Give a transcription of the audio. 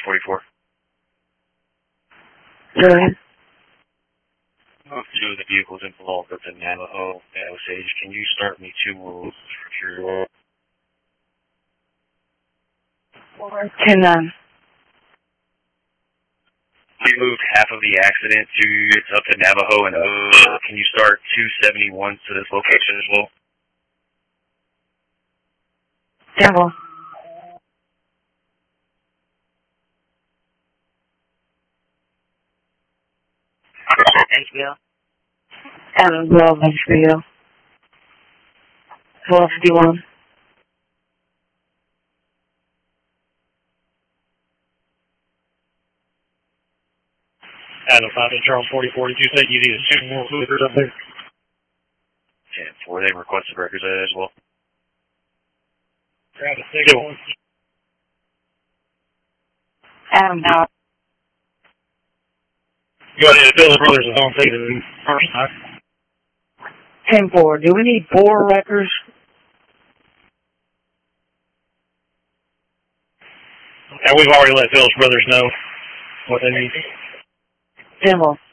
44. Go ahead. Two of the vehicles involved with the Navajo Osage. Can you start me 2 rules for your 10-9. We moved half of the accident up to Navajo, and can you start 271 to this location as well? Devil. HBO. Adam Grove, HBO. 1251. Adam 5 Charles 4040. You said you needed 2 more records up there? 10-4, they requested records as well. Grab a 6-1. Adam Howard. Go ahead, Bill and Brothers is on scene first. 10-4. Do we need 4 records? And we've already let Phil's Brothers know what they need. Devil.